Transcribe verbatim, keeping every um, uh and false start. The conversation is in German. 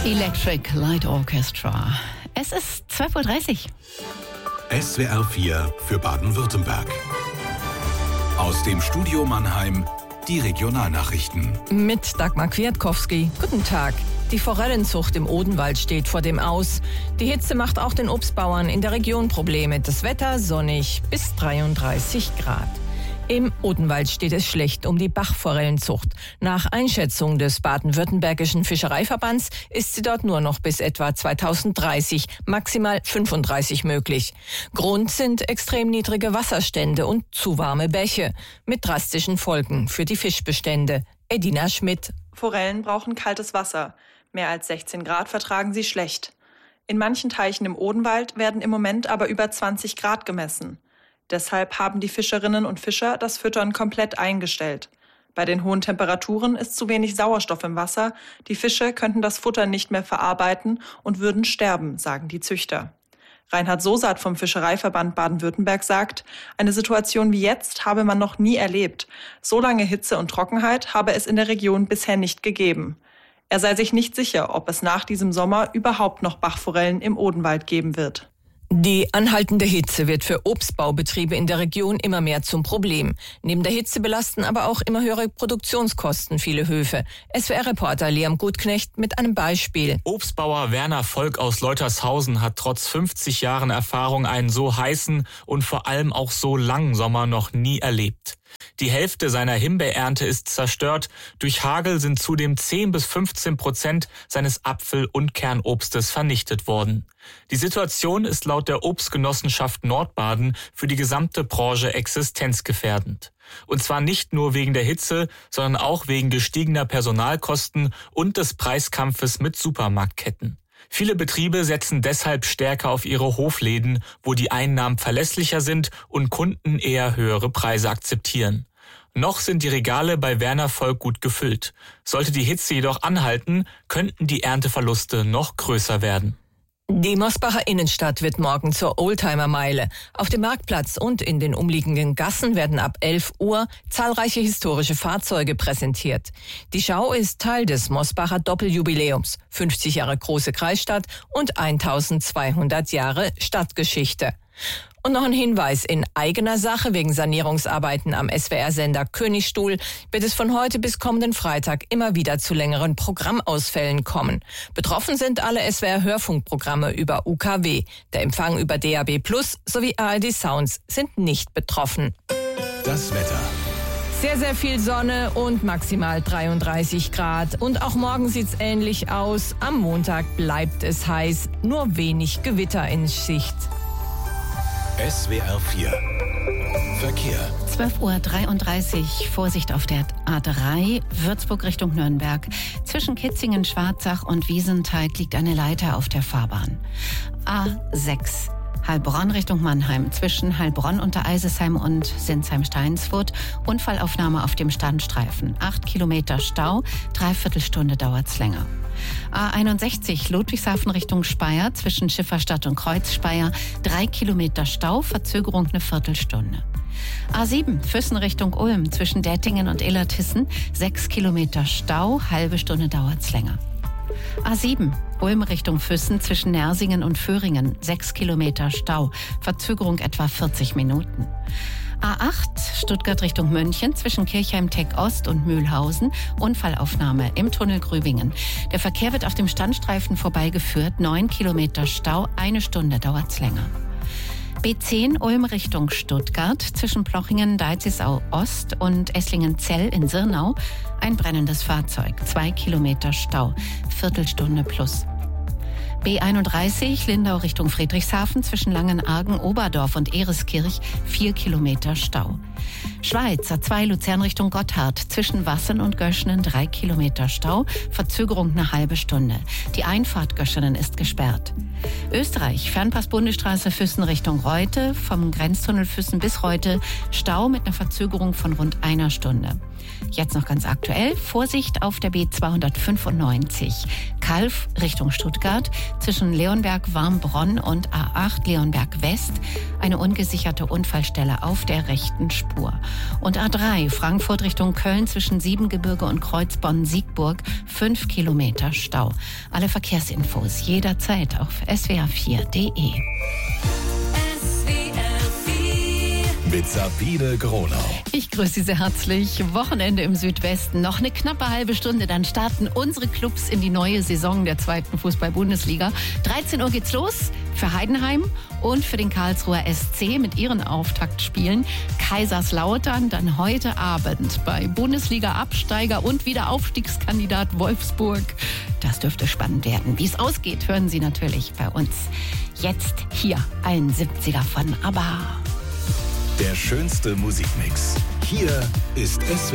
Electric Light Orchestra. Es ist zwölf Uhr dreißig. S W R vier für Baden-Württemberg. Aus dem Studio Mannheim die Regionalnachrichten. Mit Dagmar Kwiatkowski. Guten Tag. Die Forellenzucht im Odenwald steht vor dem Aus. Die Hitze macht auch den Obstbauern in der Region Probleme. Das Wetter sonnig bis dreiunddreißig Grad. Im Odenwald steht es schlecht um die Bachforellenzucht. Nach Einschätzung des baden-württembergischen Fischereiverbands ist sie dort nur noch bis etwa zweitausenddreißig, maximal fünfunddreißig möglich. Grund sind extrem niedrige Wasserstände und zu warme Bäche mit drastischen Folgen für die Fischbestände. Edina Schmidt. Forellen brauchen kaltes Wasser. Mehr als sechzehn Grad vertragen sie schlecht. In manchen Teichen im Odenwald werden im Moment aber über zwanzig Grad gemessen. Deshalb haben die Fischerinnen und Fischer das Füttern komplett eingestellt. Bei den hohen Temperaturen ist zu wenig Sauerstoff im Wasser. Die Fische könnten das Futter nicht mehr verarbeiten und würden sterben, sagen die Züchter. Reinhard Sosat vom Fischereiverband Baden-Württemberg sagt, eine Situation wie jetzt habe man noch nie erlebt. So lange Hitze und Trockenheit habe es in der Region bisher nicht gegeben. Er sei sich nicht sicher, ob es nach diesem Sommer überhaupt noch Bachforellen im Odenwald geben wird. Die anhaltende Hitze wird für Obstbaubetriebe in der Region immer mehr zum Problem. Neben der Hitze belasten aber auch immer höhere Produktionskosten viele Höfe. S W R-Reporter Liam Gutknecht mit einem Beispiel. Obstbauer Werner Volk aus Leutershausen hat trotz fünfzig Jahren Erfahrung einen so heißen und vor allem auch so langen Sommer noch nie erlebt. Die Hälfte seiner Himbeerernte ist zerstört. Durch Hagel sind zudem zehn bis fünfzehn Prozent seines Apfel- und Kernobstes vernichtet worden. Die Situation ist laut der Obstgenossenschaft Nordbaden für die gesamte Branche existenzgefährdend. Und zwar nicht nur wegen der Hitze, sondern auch wegen gestiegener Personalkosten und des Preiskampfes mit Supermarktketten. Viele Betriebe setzen deshalb stärker auf ihre Hofläden, wo die Einnahmen verlässlicher sind und Kunden eher höhere Preise akzeptieren. Noch sind die Regale bei Werner Volk gut gefüllt. Sollte die Hitze jedoch anhalten, könnten die Ernteverluste noch größer werden. Die Mosbacher Innenstadt wird morgen zur Oldtimer-Meile. Auf dem Marktplatz und in den umliegenden Gassen werden ab elf Uhr zahlreiche historische Fahrzeuge präsentiert. Die Schau ist Teil des Mosbacher Doppeljubiläums, fünfzig Jahre große Kreisstadt und eintausendzweihundert Jahre Stadtgeschichte. Und noch ein Hinweis in eigener Sache: wegen Sanierungsarbeiten am S W R-Sender Königstuhl wird es von heute bis kommenden Freitag immer wieder zu längeren Programmausfällen kommen. Betroffen sind alle S W R-Hörfunkprogramme über U K W. Der Empfang über D A B plus sowie A R D Sounds sind nicht betroffen. Das Wetter. Sehr, sehr viel Sonne und maximal dreiunddreißig Grad. Und auch morgen sieht's ähnlich aus. Am Montag bleibt es heiß, nur wenig Gewitter in Sicht. S W R vier Verkehr. zwölf Uhr dreiunddreißig. Vorsicht auf der A drei, Würzburg Richtung Nürnberg. Zwischen Kitzingen, Schwarzach und Wiesenthal liegt eine Leiter auf der Fahrbahn. A sechs. Heilbronn Richtung Mannheim. Zwischen Heilbronn unter Eisesheim und Sinsheim-Steinsfurt. Unfallaufnahme auf dem Standstreifen. Acht Kilometer Stau, Dreiviertelstunde dauert's länger. A einundsechzig Ludwigshafen Richtung Speyer. Zwischen Schifferstadt und Kreuzspeyer. Drei Kilometer Stau, Verzögerung eine Viertelstunde. A sieben Füssen Richtung Ulm. Zwischen Dettingen und Illertissen. Sechs Kilometer Stau, halbe Stunde dauert's länger. A sieben Ulm Richtung Füssen zwischen Nersingen und Föhringen, sechs Kilometer Stau, Verzögerung etwa vierzig Minuten. A acht Stuttgart Richtung München zwischen Kirchheim-Teck Ost und Mühlhausen, Unfallaufnahme im Tunnel Grübingen. Der Verkehr wird auf dem Standstreifen vorbeigeführt, neun Kilometer Stau, eine Stunde dauert's länger. B zehn Ulm Richtung Stuttgart zwischen Plochingen, Deizisau Ost und Esslingen-Zell in Sirnau. Ein brennendes Fahrzeug, zwei Kilometer Stau, Viertelstunde plus. B einunddreißig Lindau Richtung Friedrichshafen zwischen Langenargen, Oberdorf und Ereskirch, vier Kilometer Stau. Schweiz A zwei Luzern Richtung Gotthard zwischen Wassen und Göschenen, drei Kilometer Stau, Verzögerung eine halbe Stunde. Die Einfahrt Göschenen ist gesperrt. Österreich Fernpass-Bundesstraße Füssen Richtung Reute, vom Grenztunnel Füssen bis Reute, Stau mit einer Verzögerung von rund einer Stunde. Jetzt noch ganz aktuell, Vorsicht auf der B zweihundertfünfundneunzig. Kalf Richtung Stuttgart, zwischen Leonberg-Warmbronn und A acht Leonberg West, eine ungesicherte Unfallstelle auf der rechten Spur. pur. Und A drei, Frankfurt Richtung Köln zwischen Siebengebirge und Kreuzbonn-Siegburg, fünf Kilometer Stau. Alle Verkehrsinfos jederzeit auf s w r vier punkt d e. Mit Sabine Gronau. Ich grüße Sie sehr herzlich. Wochenende im Südwesten. Noch eine knappe halbe Stunde, dann starten unsere Clubs in die neue Saison der zweiten Fußball-Bundesliga. dreizehn Uhr geht's los für Heidenheim und für den Karlsruher S C mit ihren Auftaktspielen. Kaiserslautern dann heute Abend bei Bundesliga-Absteiger und Wiederaufstiegskandidat Wolfsburg. Das dürfte spannend werden. Wie es ausgeht, hören Sie natürlich bei uns. Jetzt hier ein siebziger von ABBA. Der schönste Musikmix. Hier ist S W R